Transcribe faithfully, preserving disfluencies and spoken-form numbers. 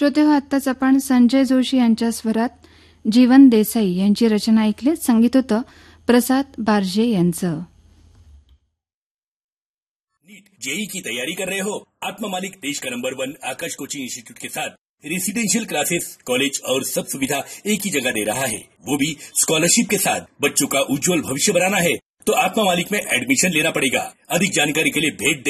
श्रोते हो, आत्ताच आपण संजय जोशी यांच्या स्वरात जीवन देसाई यांची रचना ऐकली. संगीत होतं प्रसाद बारजे यांचं. नीट जेई की तैयारी कर रहे हो? आत्मा मालिक देश का नंबर वन आकाश कोचिंग इंस्टीट्यूट के साथ रेसिडेंशियल क्लासेस, कॉलेज और सब सुविधा एक ही जगह दे रहा है, वो भी स्कॉलरशिप के साथ. बच्चों का उज्जवल भविष्य बनाना है तो आत्मा मालिक में एडमिशन लेना पड़ेगा. अधिक जानकारी के लिए भेंट